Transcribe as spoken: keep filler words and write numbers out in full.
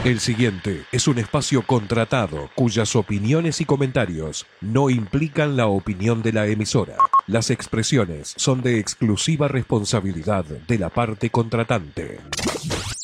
El siguiente es un espacio contratado cuyas opiniones y comentarios no implican la opinión de la emisora. Las expresiones son de exclusiva responsabilidad de la parte contratante.